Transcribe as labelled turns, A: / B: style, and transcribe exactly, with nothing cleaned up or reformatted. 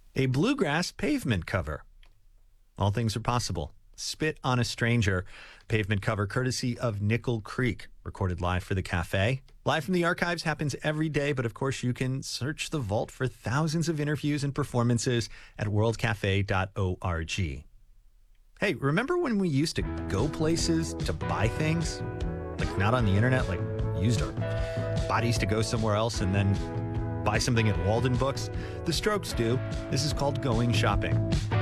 A: A bluegrass pavement cover. All things are possible. Spit on a Stranger, pavement cover courtesy of Nickel Creek, recorded live for the cafe. Live from the archives happens every day, but of course you can search the vault for thousands of interviews and performances at world cafe dot org. Hey, remember when we used to go places to buy things? Like not on the internet, like used our bodies to go somewhere else and then buy something at Walden Books? The Strokes do. This is called going shopping.